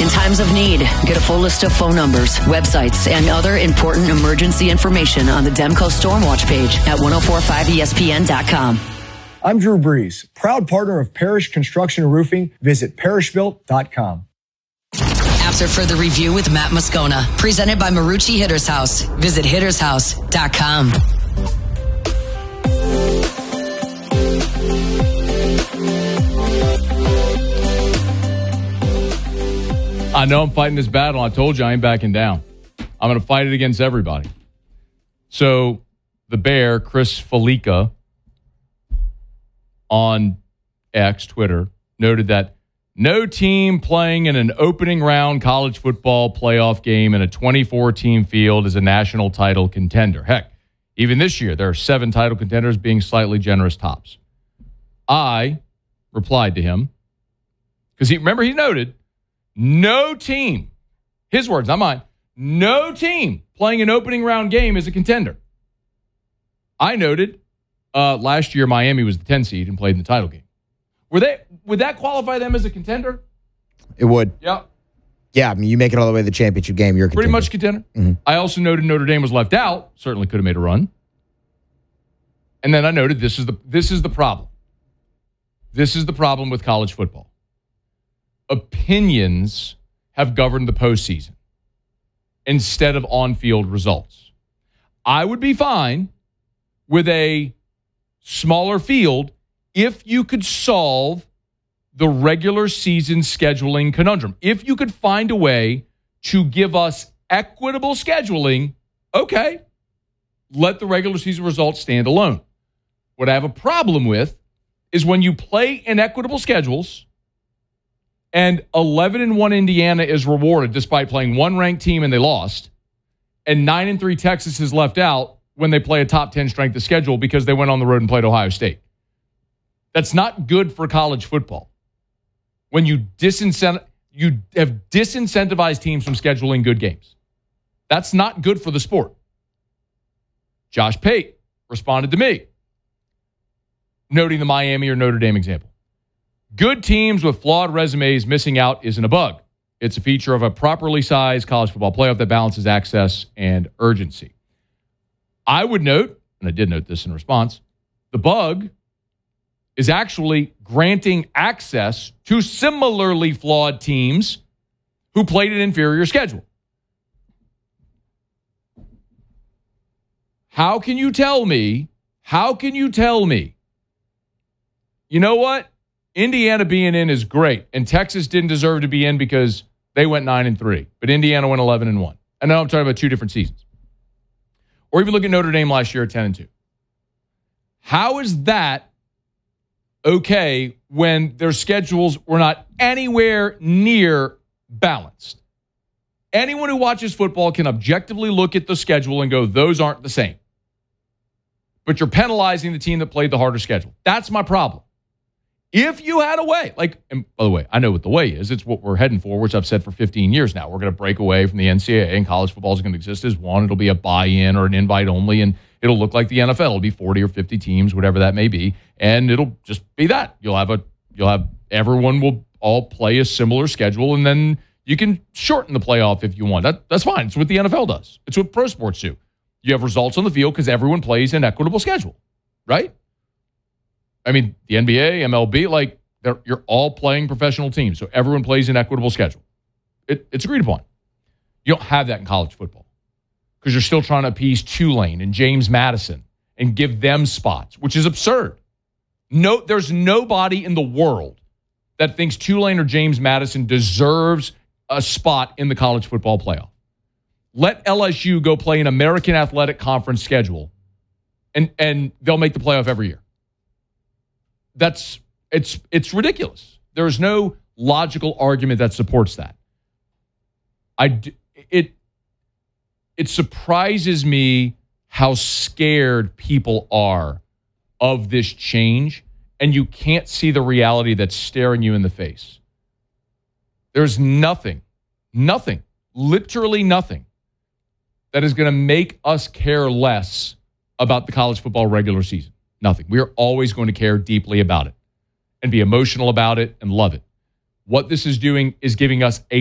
In times of need, get a full list of phone numbers, websites, and other important emergency information on the Demco Stormwatch page at 1045ESPN.com. I'm Drew Brees, proud partner of Parish Construction and Roofing. Visit parishbuilt.com. After further review with Matt Moscona, presented by Marucci Hitter's House. Visit hittershouse.com. I know I'm fighting this battle. I told you I ain't backing down. I'm going to fight it against everybody. So the Bear, Chris Felica, on X, Twitter, noted that no team playing in an opening round college football playoff game in a 24-team field is a national title contender. Heck, even this year, there are 7 title contenders being slightly generous tops. I replied to him because he noted no team, his words, not mine, no team playing an opening round game is a contender. I noted last year Miami was the 10 seed and played in the title game. Would that qualify them as a contender? It would. Yeah. Yeah, I mean, you make it all the way to the championship game, you're a contender. Pretty much contender. Mm-hmm. I also noted Notre Dame was left out. Certainly could have made a run. And then I noted this is the problem. This is the problem with college football. Opinions have governed the postseason instead of on-field results. I would be fine with a smaller field if you could solve the regular season scheduling conundrum. If you could find a way to give us equitable scheduling, okay, let the regular season results stand alone. What I have a problem with is when you play inequitable schedules and 11-1 Indiana is rewarded despite playing one ranked team and they lost, and 9-3 Texas is left out when they play a top 10 strength of schedule because they went on the road and played Ohio State. That's not good for college football. When you have disincentivized teams from scheduling good games. That's not good for the sport. Josh Pate responded to me, noting the Miami or Notre Dame example. Good teams with flawed resumes missing out isn't a bug. It's a feature of a properly sized college football playoff that balances access and urgency. I would note, and I did note this in response, the bug is actually granting access to similarly flawed teams who played an inferior schedule. How can you tell me, you know what? Indiana being in is great, and Texas didn't deserve to be in because they went 9-3, but Indiana went 11-1. I know I'm talking about 2 different seasons. Or even look at Notre Dame last year at 10-2. How is that okay when their schedules were not anywhere near balanced? Anyone who watches football can objectively look at the schedule and go, those aren't the same. But you're penalizing the team that played the harder schedule. That's my problem. If you had a way, and by the way, I know what the way is. It's what we're heading for, which I've said for 15 years now. We're going to break away from the NCAA, and college football is going to exist as one. It'll be a buy-in or an invite only, and it'll look like the NFL. It'll be 40 or 50 teams, whatever that may be, and it'll just be that. You'll have everyone will all play a similar schedule, and then you can shorten the playoff if you want. That's fine. It's what the NFL does. It's what pro sports do. You have results on the field because everyone plays an equitable schedule, right? I mean, the NBA, MLB, you're all playing professional teams, so everyone plays an equitable schedule. It's agreed upon. You don't have that in college football because you're still trying to appease Tulane and James Madison and give them spots, which is absurd. No, there's nobody in the world that thinks Tulane or James Madison deserves a spot in the college football playoff. Let LSU go play an American Athletic Conference schedule, and they'll make the playoff every year. It's ridiculous. There is no logical argument that supports that. It surprises me how scared people are of this change, and you can't see the reality that's staring you in the face. There's nothing, literally nothing, that is going to make us care less about the college football regular season. Nothing. We are always going to care deeply about it and be emotional about it and love it. What this is doing is giving us a